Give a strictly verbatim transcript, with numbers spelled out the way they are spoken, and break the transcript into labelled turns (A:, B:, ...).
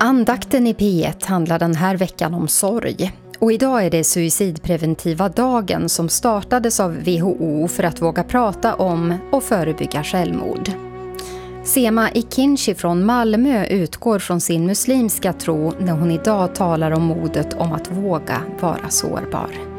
A: Andakten i P ett handlar den här veckan om sorg. Och idag är det suicidpreventiva dagen som startades av W H O för att våga prata om och förebygga självmord. Sema Ikinci från Malmö utgår från sin muslimska tro när hon idag talar om modet om att våga vara sårbar.